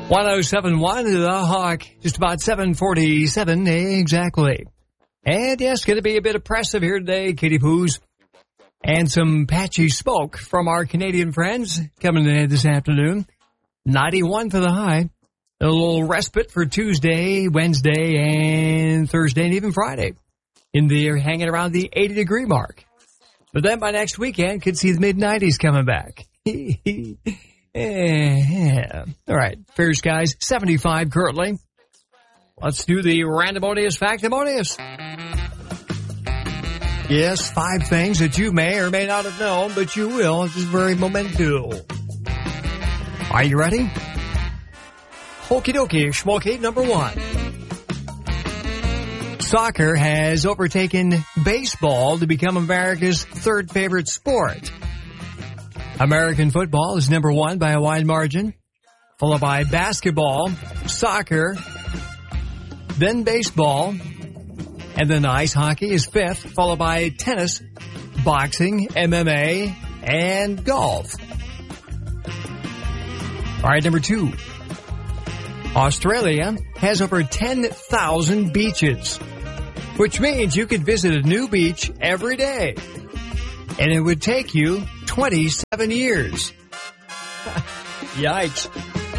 107.1 The Hawk, just about 7:47 exactly. And yes, going to be a bit oppressive here today, Kitty Poos. And some patchy smoke from our Canadian friends coming in this afternoon. 91 for the high. A little respite for Tuesday, Wednesday, and Thursday, and even Friday. They're hanging around the 80-degree mark. But then by next weekend, could see the mid-90s coming back. Yeah. All right, fair skies, 75 currently. Let's do the randomonious factimonious. Yes, 5 things that you may or may not have known, but you will. This is very memento. Are you ready? Okie dokie, schmokie, number 1. Soccer has overtaken baseball to become America's third favorite sport. American football is number 1 by a wide margin, followed by basketball, soccer, then baseball, and then ice hockey is 5th, followed by tennis, boxing, MMA, and golf. All right, number 2. Australia has over 10,000 beaches, which means you could visit a new beach every day, and it would take you 27 years. Yikes.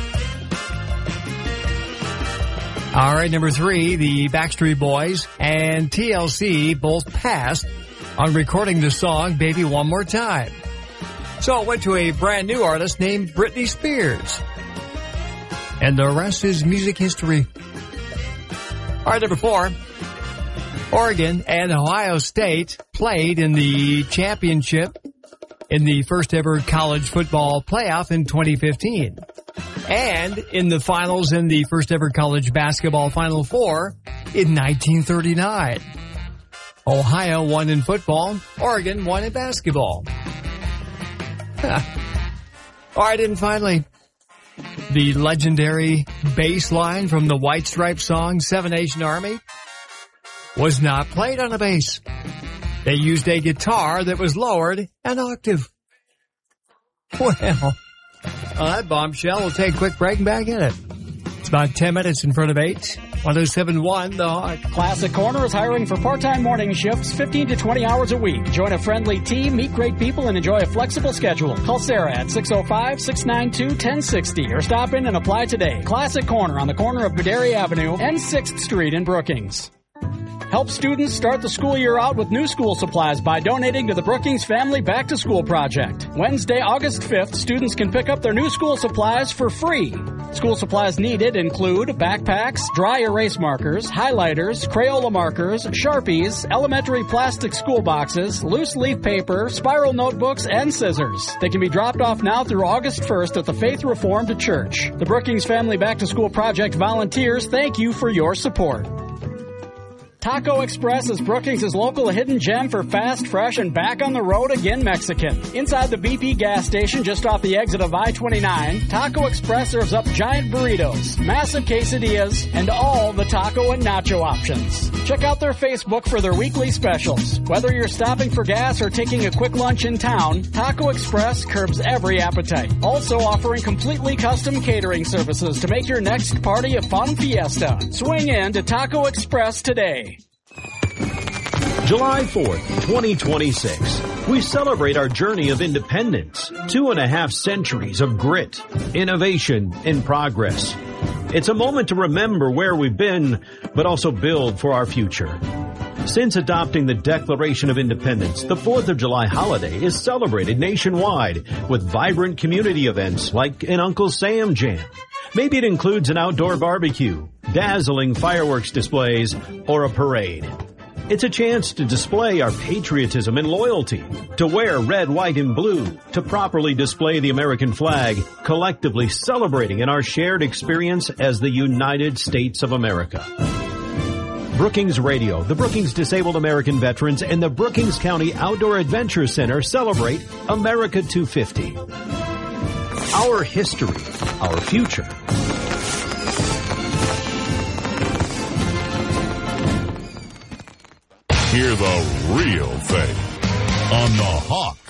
All right, number 3, the Backstreet Boys and TLC both passed on recording the song Baby One More Time. So it went to a brand new artist named Britney Spears. And the rest is music history. All right, number 4. Oregon and Ohio State played in the championship in the first ever college football playoff in 2015. And in the finals in the first ever college basketball Final Four in 1939. Ohio won in football, Oregon won in basketball. All right, and finally, the legendary bass line from the White Stripes song, Seven Nation Army, was not played on a bass. They used a guitar that was lowered an octave. Well, that bombshell. We'll take a quick break and back in it. It's about 10 minutes in front of 8. 107.1 The Hawk. Classic Corner is hiring for part-time morning shifts, 15 to 20 hours a week. Join a friendly team, meet great people, and enjoy a flexible schedule. Call Sarah at 605-692-1060 or stop in and apply today. Classic Corner on the corner of Baderi Avenue and 6th Street in Brookings. Help students start the school year out with new school supplies by donating to the Brookings Family Back to School Project. Wednesday, August 5th, students can pick up their new school supplies for free. School supplies needed include backpacks, dry erase markers, highlighters, Crayola markers, Sharpies, elementary plastic school boxes, loose leaf paper, spiral notebooks, and scissors. They can be dropped off now through August 1st at the Faith Reformed Church. The Brookings Family Back to School Project volunteers thank you for your support. Taco Express is Brookings' local hidden gem for fast, fresh, and back on the road again Mexican. Inside the BP gas station just off the exit of I-29, Taco Express serves up giant burritos, massive quesadillas, and all the taco and nacho options. Check out their Facebook for their weekly specials. Whether you're stopping for gas or taking a quick lunch in town, Taco Express curbs every appetite. Also offering completely custom catering services to make your next party a fun fiesta. Swing in to Taco Express today. July 4th, 2026. We celebrate our journey of independence. 2.5 centuries of grit, innovation, and progress. It's a moment to remember where we've been, but also build for our future. Since adopting the Declaration of Independence, the 4th of July holiday is celebrated nationwide with vibrant community events like an Uncle Sam Jam. Maybe it includes an outdoor barbecue, dazzling fireworks displays, or a parade. It's a chance to display our patriotism and loyalty, to wear red, white, and blue, to properly display the American flag, collectively celebrating in our shared experience as the United States of America. Brookings Radio, the Brookings Disabled American Veterans, and the Brookings County Outdoor Adventure Center celebrate America 250. Our history, our future. Hear the real thing on The Hawk.